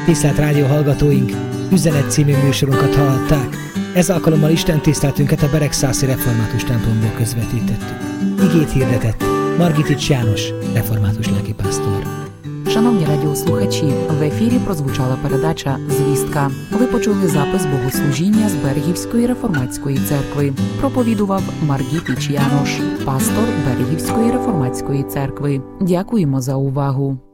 Tisztelt rádió hallgatóink, Üzenet című műsorunkat hallhatták. Ez alkalommal Isten tiszteletünket a Beregszászi Református templomból közvetítettük. Igét hirdetett Margitics János, református lelkipásztor. Шановні радіослухачі, в ефірі прозвучала передача «Звістка». Ви почули запис богослужіння з Берегівської реформатської церкви. Проповідував Маргітич Янош, пастор Берегівської реформатської церкви. Дякуємо за увагу.